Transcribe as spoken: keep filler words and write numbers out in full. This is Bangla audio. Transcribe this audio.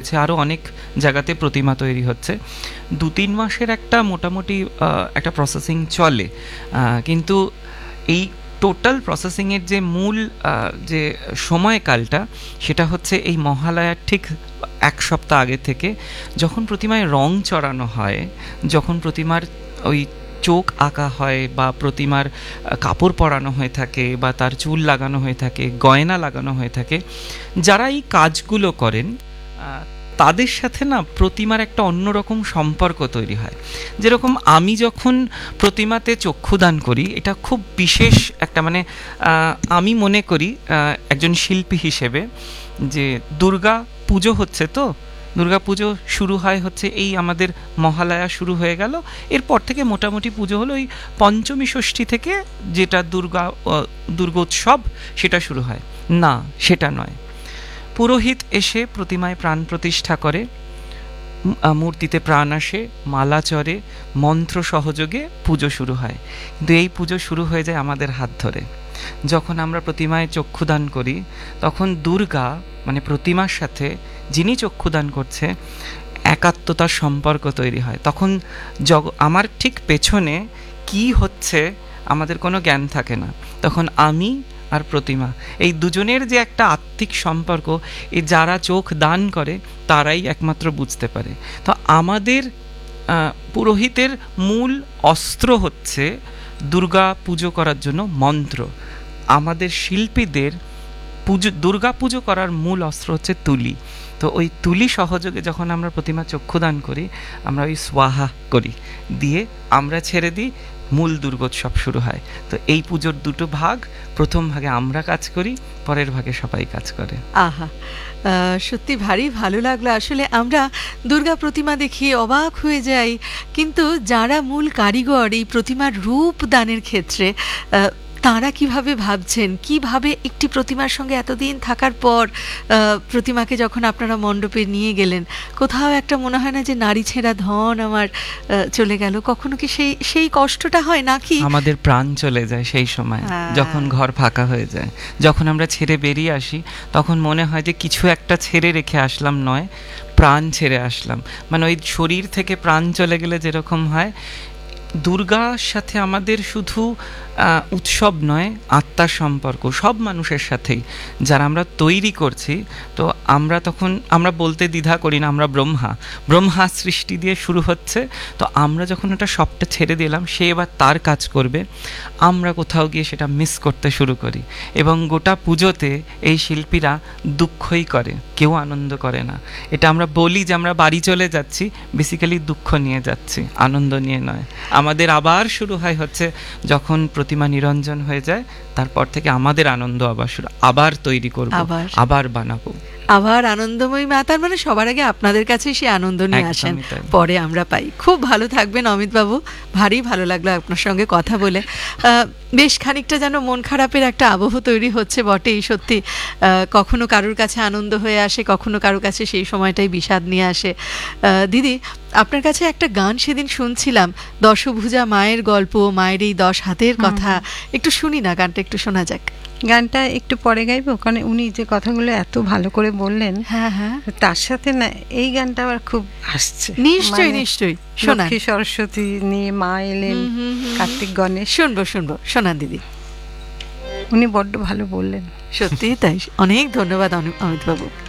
হচ্ছে, আরও অনেক জায়গাতে প্রতিমা তৈরি হচ্ছে। দু তিন মাসের একটা মোটামুটি একটা প্রসেসিং চলে, কিন্তু এই টোটাল প্রসেসিংয়ের যে মূল যে সময়কালটা সেটা হচ্ছে এই মহালয়ার ঠিক এক সপ্তাহ আগে থেকে, যখন প্রতিমায় রং চড়ানো হয়, যখন প্রতিমার ওই চোখ আঁকা হয় বা প্রতিমার কাপড় পরানো হয়ে থাকে বা তার চুল লাগানো হয়ে থাকে, গয়না লাগানো হয়ে থাকে, যারা এই কাজগুলো করেন তাদের সাথে না প্রতিমার একটা অন্যরকম সম্পর্ক তৈরি হয়। যেরকম আমি যখন প্রতিমাতে চক্ষুদান করি, এটা খুব বিশেষ একটা, মানে আমি মনে করি একজন শিল্পী হিসেবে যে দুর্গা পুজো হচ্ছে, তো দুর্গা পুজো শুরু হয় হচ্ছে এই আমাদের মহালয়া শুরু হয়ে গেল, এরপর থেকে মোটামুটি পুজো হলো ওই পঞ্চমী ষষ্ঠী থেকে, যেটা দুর্গা দুর্গোৎসব সেটা শুরু হয় না, সেটা নয়। পুরোহিত এসে প্রতিমায় প্রাণ প্রতিষ্ঠা করে, মূর্তিতে প্রাণ আসে, মালা চড়ে, মন্ত্র সহযোগে পুজো শুরু হয়। কিন্তু এই পুজো শুরু হয়ে যায় আমাদের হাত ধরে। যখন আমরা প্রতিমায় চক্ষুদান করি, তখন দুর্গা মানে প্রতিমার সাথে যিনি চক্ষুদান করছে একাত্মতার সম্পর্ক তৈরি হয়। তখন জগ আমার ঠিক পেছনে কি হচ্ছে আমাদের কোনো জ্ঞান থাকে না, তখন আমি আর প্রতিমা এই দুজনের যে একটা আত্মিক সম্পর্ক, এই যারা চোখ দান করে তারাই একমাত্র বুঝতে পারে। তো আমাদের পুরোহিতের মূল অস্ত্র হচ্ছে দুর্গা পুজো করার জন্য মন্ত্র। আমাদের শিল্পীদের পুজো দুর্গা পুজো করার মূল অস্ত্র হচ্ছে তুলি। তো ওই তুলি সহযোগে যখন আমরা প্রতিমা চক্ষুদান করি, আমরা ওই স্বাহা করি, দিয়ে আমরা ছেড়ে দিই, মূল দুর্গোৎসব শুরু হয়। তো এই পুজোর দুটো ভাগ, প্রথম ভাগে আমরা কাজ করি, পরের ভাগে সবাই কাজ করে। আহা, সত্যি ভারী ভালো লাগলো। আসলে আমরা দুর্গা প্রতিমা দেখি অবাক হয়ে যাই, কিন্তু যারা মূল কারিগর এই প্রতিমার রূপ দানের ক্ষেত্রে, তারা কিভাবে ভাবছেন, কিভাবে একটি প্রতিমার সঙ্গে এতদিন থাকার পর প্রতিমাকে যখন আপনারা মণ্ডপে নিয়ে গেলেন, কোথাও একটা মনে হয় না যে নারী ছেঁড়া ধন আমার চলে গেল? কখনো কি সেই সেই কষ্টটা হয় নাকি? আমাদের প্রাণ চলে যায় সেই সময়, যখন ঘর ফাঁকা হয়ে যায়, যখন আমরা ছেড়ে বেরিয়ে আসি, তখন মনে হয় যে কিছু একটা ছেড়ে রেখে আসলাম, নয় প্রাণ ছেড়ে আসলাম। মানে ওই শরীর থেকে প্রাণ চলে গেলে যেরকম হয়, দুর্গার সাথে আমাদের শুধু উৎসব নয়, আত্মার সম্পর্ক সব মানুষের সাথেই যারা আমরা তৈরি করছি। তো আমরা তখন আমরা বলতে দ্বিধা করি না, আমরা ব্রহ্মা ব্রহ্মা সৃষ্টি দিয়ে শুরু হচ্ছে। তো আমরা যখন ওটা সবটা ছেড়ে দিলাম, সে এবার তার কাজ করবে, আমরা কোথাও গিয়ে সেটা মিস করতে শুরু করি। এবং গোটা পুজোতে এই শিল্পীরা দুঃখই করে, কেউ আনন্দ করে না। এটা আমরা বলি যে আমরা বাড়ি চলে যাচ্ছি, বেসিক্যালি দুঃখ নিয়ে যাচ্ছি, আনন্দ নিয়ে নয়। আমাদের আবার শুরু হয় হচ্ছে যখন প্রতিমা নিরঞ্জন হয়ে যায়, তারপর থেকে আমাদের আনন্দ আবার শুরু, আবার তৈরি করব, আবার বানাবো, আবার আনন্দময়ী মা। তার মানে সবার আগে আপনাদের কাছে সে আনন্দ নিয়ে আসেন, পরে আমরা পাই। খুব ভালো থাকবেন অমিত বাবু, ভারী ভালো লাগলো আপনার সঙ্গে কথা বলে। বেশ খানিকটা যেন মন খারাপের একটা আবহ তৈরি হচ্ছে বটেই, সত্যি। কখনো কারোর কাছে আনন্দ হয়ে আসে, কখনো কারোর কাছে সেই সময়টাই বিষাদ নিয়ে আসে। দিদি, আপনার কাছে একটা গান সেদিন শুনছিলাম, দশভুজা মায়ের গল্প, মায়ের এই দশ হাতের কথা, একটু শুনি না, গানটা একটু শোনা যাক। গানটা একটু পরে গাইবো, কারণ উনি যে কথাগুলো এত ভালো করে বললেন, হ্যাঁ হ্যাঁ, তার সাথে না এই গানটা আবার খুব আসছে। নিশ্চয়ই নিশ্চয়ই, লক্ষ্মী সরস্বতী নিয়ে মা এলেন, কার্তিক গণেশ। শুনবো শুনবো, শোনান দিদি। উনি বড্ড ভালো বললেন, সত্যি তাই। অনেক ধন্যবাদ অমিত বাবু।